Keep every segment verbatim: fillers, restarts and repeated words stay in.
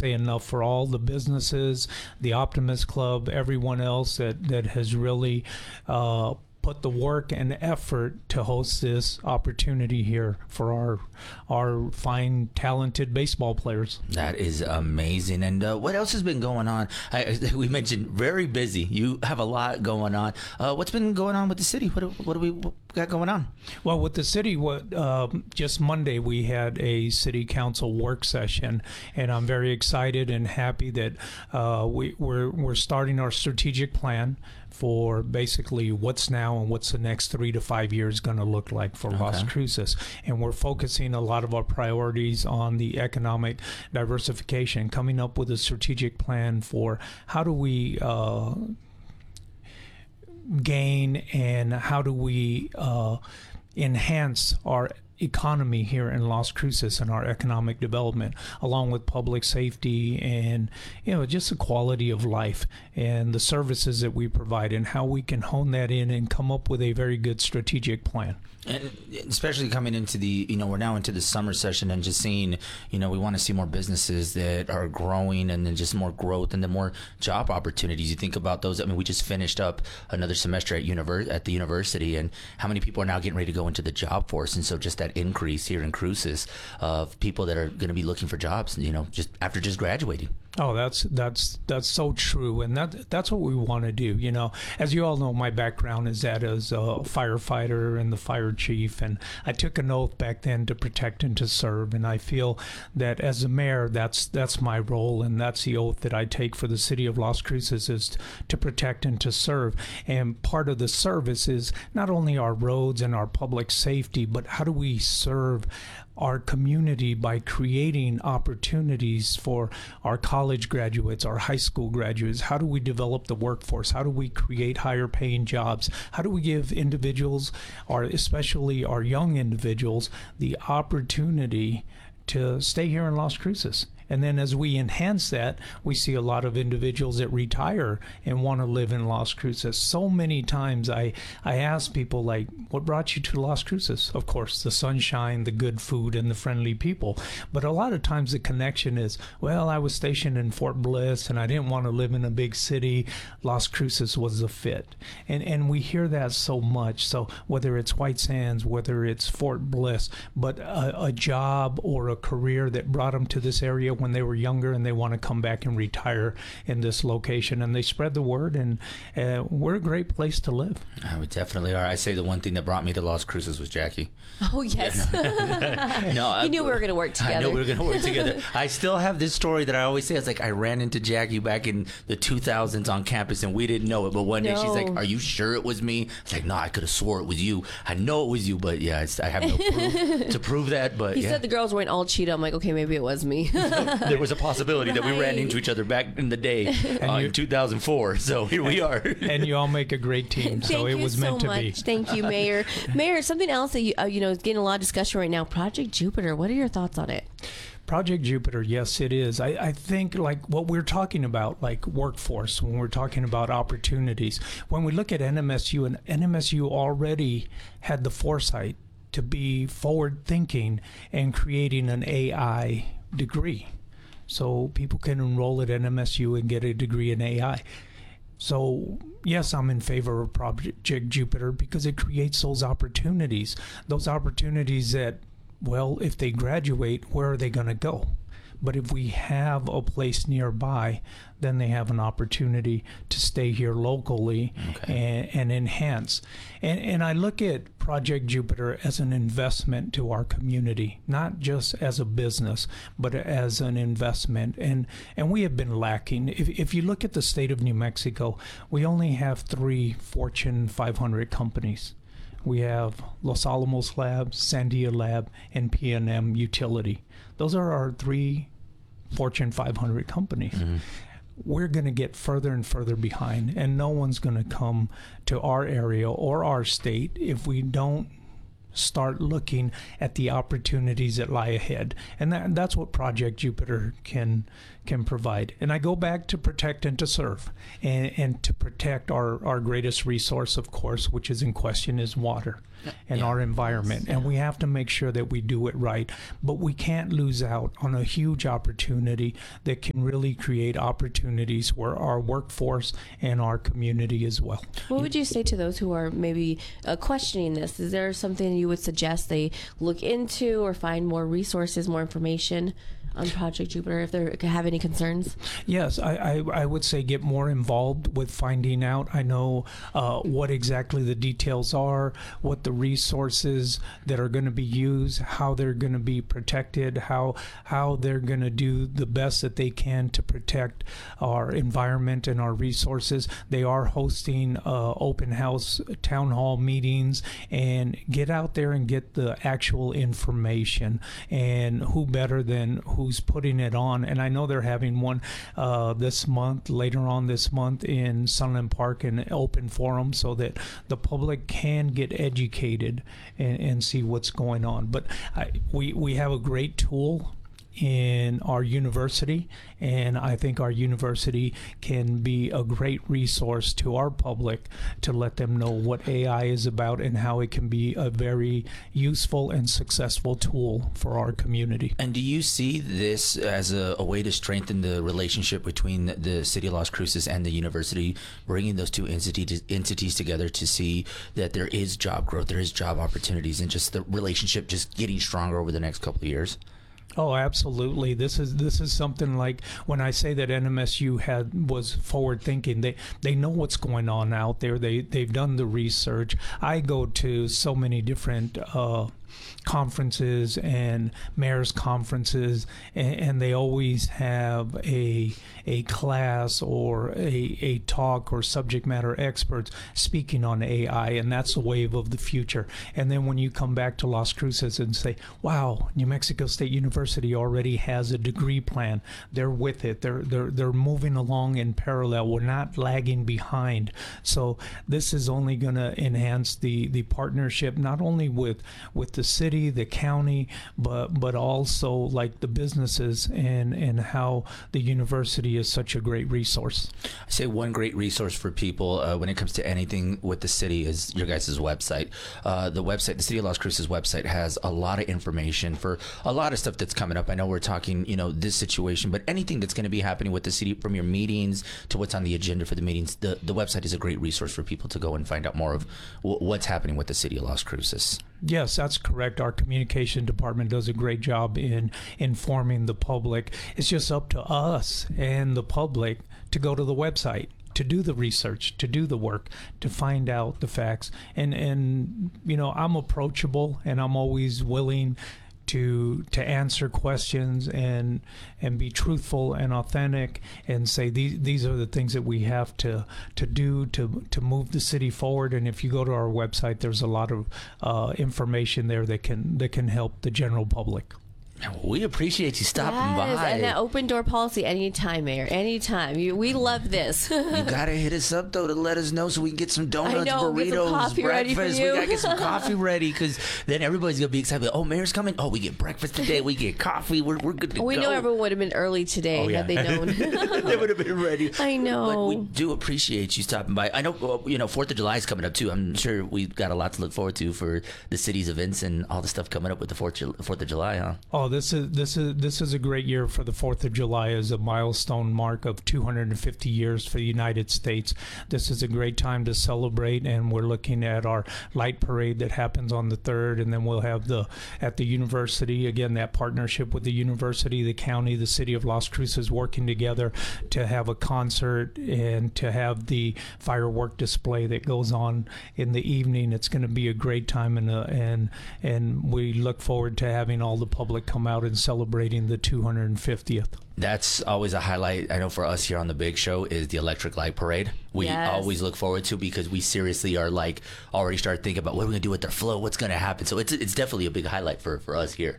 say enough for all the businesses, the Optimist Club, everyone else that, that has really uh, put the work and effort to host this opportunity here for our our fine, talented baseball players. That is amazing. And uh, what else has been going on? I, we mentioned very busy. You have a lot going on. Uh, what's been going on with the city? What, what do we what got going on? Well, with the city, what um, just Monday we had a city council work session, and I'm very excited and happy that uh, we, we're we're starting our strategic plan for basically what's now and what's the next three to five years going to look like for okay. Las Cruces. And we're focusing a lot of our priorities on the economic diversification, coming up with a strategic plan for how do we uh, gain and how do we uh, enhance our economy here in Las Cruces and our economic development, along with public safety and, you know, just the quality of life and the services that we provide, and how we can hone that in and come up with a very good strategic plan. And especially coming into the, you know, we're now into the summer session, and just seeing, you know, we want to see more businesses that are growing, and then just more growth, and then more job opportunities. You think about those. I mean, we just finished up another semester at univer- at the university, and how many people are now getting ready to go into the job force? And so just that increase here in Cruces of people that are going to be looking for jobs, you know, just after just graduating. Oh, that's that's that's so true, and that that's what we want to do. You know, as you all know, my background is that as a firefighter and the fire chief, and I took an oath back then to protect and to serve. And I feel that as a mayor, that's that's my role, and that's the oath that I take for the city of Las Cruces, is to protect and to serve. And part of the service is not only our roads and our public safety, but how do we serve our community by creating opportunities for our college graduates, our high school graduates. How do we develop the workforce? How do we create higher paying jobs? How do we give individuals, or especially our young individuals, the opportunity to stay here in Las Cruces? And then as we enhance that, we see a lot of individuals that retire and want to live in Las Cruces. So many times I, I ask people, like, what brought you to Las Cruces? Of course, the sunshine, the good food, and the friendly people. But a lot of times the connection is, well, I was stationed in Fort Bliss and I didn't want to live in a big city. Las Cruces was the fit. And, and we hear that so much. So whether it's White Sands, whether it's Fort Bliss, but a, a job or a career that brought them to this area when they were younger, and they want to come back and retire in this location, and they spread the word, and uh, we're a great place to live. I would definitely are. I say the one thing that brought me to Las Cruces was Jackie. Oh, yes. Yeah. no, I, you knew we were going to work together. I know we were going to work together. I still have this story that I always say. It's like I ran into Jackie back in the two thousands on campus, and we didn't know it. But one day no. she's like, "Are you sure it was me?" It's like, "No, I could have swore it was you. I know it was you, but yeah, it's, I have no proof to prove that." But he yeah. said the girls weren't all Cheetah. I'm like, okay, maybe it was me. There was a possibility right. that we ran into each other back in the day uh, in two thousand four. So here we are. And you all make a great team. So it was meant so to be. Thank you, Mayor. Mayor, something else that you, uh, you know is getting a lot of discussion right now. Project Jupiter. What are your thoughts on it? Project Jupiter, yes, it is. I, I think like what we're talking about, like workforce, when we're talking about opportunities, when we look at N M S U, and N M S U already had the foresight to be forward thinking and creating an A I degree. So people can enroll at N M S U and get a degree in A I. So, yes, I'm in favor of Project Jupiter because it creates those opportunities, those opportunities that, well, if they graduate, where are they going to go? But if we have a place nearby, then they have an opportunity to stay here locally okay. and, and enhance. And, and I look at Project Jupiter as an investment to our community, not just as a business, but as an investment. And, and we have been lacking. If, if you look at the state of New Mexico, we only have three Fortune five hundred companies. We have Los Alamos Lab, Sandia Lab, and P and M Utility. Those are our three Fortune five hundred companies. Mm-hmm. We're going to get further and further behind, and no one's going to come to our area or our state if we don't start looking at the opportunities that lie ahead. And that, that's what Project Jupiter can can provide. And I go back to protect and to serve, and, and to protect our, our greatest resource, of course, which is in question, is water and Yeah. our environment. And we have to make sure that we do it right. But we can't lose out on a huge opportunity that can really create opportunities for our workforce and our community as well. What would you say to those who are maybe uh, questioning this? Is there something you would suggest they look into or find more resources, more information on Project Jupiter if they have any concerns? Yes, I, I, I would say get more involved with finding out. I know uh, what exactly the details are, what the resources that are going to be used, how they're going to be protected, how how they're going to do the best that they can to protect our environment and our resources. They are hosting uh, open house town hall meetings, and get out there and get the actual information. And who better than who who's putting it on. And I know they're having one uh, this month, later on this month in Sunland Park, in an open forum, so that the public can get educated and, and see what's going on. But I, we, we have a great tool in our university, and I think our university can be a great resource to our public to let them know what A I is about and how it can be a very useful and successful tool for our community. And do you see this as a, a way to strengthen the relationship between the, the City of Las Cruces and the university, bringing those two entities entities together to see that there is job growth, there is job opportunities, and just the relationship just getting stronger over the next couple of years? Oh, absolutely. This is this is something like when I say that N M S U had was forward thinking. They they know what's going on out there. They they've done the research. I go to so many different uh, conferences and mayors conferences, and, and they always have a a class or a, a talk or subject matter experts speaking on A I, and that's the wave of the future. And then when you come back to Las Cruces and say, wow, New Mexico State University already has a degree plan, they're with it, they're they're they're moving along in parallel, we're not lagging behind. So this is only going to enhance the the partnership, not only with with the city, the county, but but also like the businesses, and and how the university is such a great resource. I say one great resource for people uh, when it comes to anything with the city is your guys' website. Uh, the website, the City of Las Cruces website, has a lot of information for a lot of stuff that's coming up. I know we're talking, you know, this situation, but anything that's going to be happening with the city, from your meetings to what's on the agenda for the meetings, the, the website is a great resource for people to go and find out more of w- what's happening with the City of Las Cruces. Yes, that's correct. Our communication department does a great job in informing the public. It's just up to us and the public to go to the website, to do the research, to do the work, to find out the facts. And, and you know, I'm approachable, and I'm always willing to to answer questions and and be truthful and authentic, and say these these are the things that we have to to do to to move the city forward. And if you go to our website, there's a lot of uh, information there that can that can help the general public. We appreciate you stopping Yes, by. and that open door policy anytime, Mayor, anytime. You, we love this. You gotta hit us up though to let us know so we can get some donuts, I know, burritos, get some coffee ready for breakfast. you. We gotta get some coffee ready, because then everybody's gonna be excited. Oh, Mayor's coming. Oh, we get breakfast today. We get coffee. We're we're good to we go. know everyone would have been early today Oh, yeah. had they known. They would have been ready. I know. But we do appreciate you stopping by. I know, well, you know, Fourth of July is coming up too. I'm sure we've got a lot to look forward to for the city's events and all the stuff coming up with the Fourth Fourth of July, huh? Oh, this is this is this is a great year for the Fourth of July, as a milestone mark of two hundred fifty years for the United States. This is a great time to celebrate, and we're looking at our light parade that happens on the third, and then we'll have the at the university again, that partnership with the university, the county, the city of Las Cruces working together to have a concert and to have the firework display that goes on in the evening. It's going to be a great time, and uh, and and we look forward to having all the public come out and celebrating the two hundred fiftieth. That's always a highlight. I know for us here on the Big Show is the Electric Light Parade. We Yes. always look forward to, because we seriously are like already start thinking about what we're gonna do with their float, what's gonna happen. So it's it's definitely a big highlight for, for us here.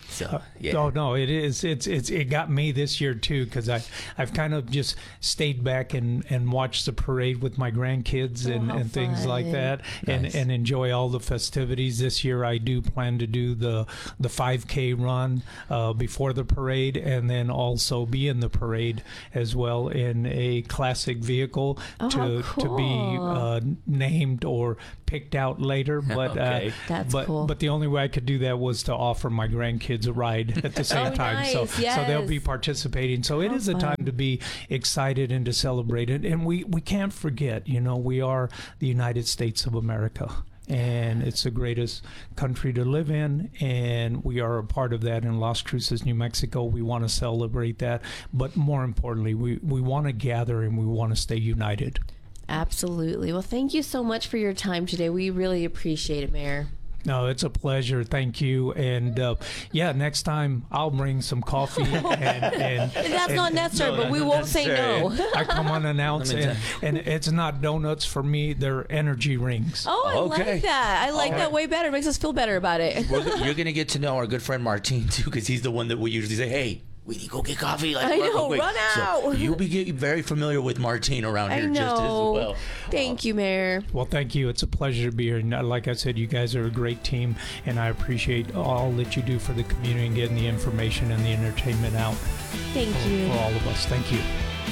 So yeah. Oh no, it is. It's it's it got me this year too because I I've kind of just stayed back and, and watched the parade with my grandkids and, Oh, how and things like fun. that, and Nice. and enjoy all the festivities. This year I do plan to do the the five K run uh, before the parade, and then also be in the parade as well in a classic vehicle Oh, to how to be cool. uh, named or picked out later. But Okay. uh, That's but cool. but the only way I could do that was to offer my grandkids a ride at the same Oh, time. So nice. so they'll be Yes. participating. So it How is a time fun. to be excited and to celebrate it. And we, we can't forget, you know, we are the United States of America. And it's the greatest country to live in, and we are a part of that in Las Cruces, New Mexico. We want to celebrate that, but more importantly, we, we want to gather and we want to stay united. Absolutely. Well, thank you so much for your time today. We really appreciate it, Mayor. No, it's a pleasure. Thank you. And uh, yeah, next time I'll bring some coffee. and, and That's and- not necessary, no, but we not won't say no. necessary. I come unannounced, Let me and, and it's not donuts for me. They're energy rings. Oh, I Okay. like that. I like All that right. way better. It makes us feel better about it. We're, you're gonna get to know our good friend Martin too, because he's the one that we usually say, "Hey, we need to go get coffee." Like, I real know, quick. run So out. you'll be getting very familiar with Martin around I here just as know. well. Thank you, Mayor. Well, thank you. It's a pleasure to be here. And uh, like I said, you guys are a great team, and I appreciate all that you do for the community and getting the information and the entertainment out Thank for, you. for all of us. Thank you.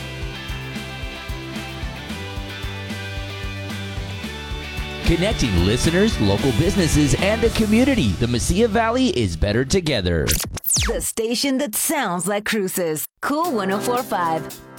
Connecting listeners, local businesses, and the community. The Mesilla Valley is better together. The station that sounds like Cruces. Cool one oh four point five.